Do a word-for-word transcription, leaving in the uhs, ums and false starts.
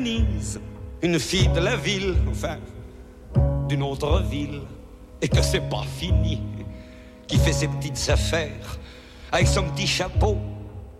Une fille de la ville, enfin, d'une autre ville, et que c'est pas fini, qui fait ses petites affaires, avec son petit chapeau,